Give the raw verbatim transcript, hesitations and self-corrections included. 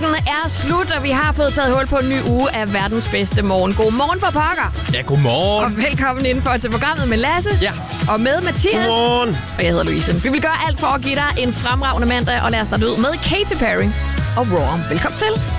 Weekenden er slut, og vi har fået taget hul på en ny uge af verdens bedste morgen. God morgen for pokker. Ja, godmorgen. Og velkommen indenfor til programmet med Lasse. Ja. Og med Mathias. Godmorgen. Og jeg hedder Louise. Vi vil gøre alt for at give dig en fremragende mandag, og lad os starte ud med Katy Perry og Raw. Velkommen til.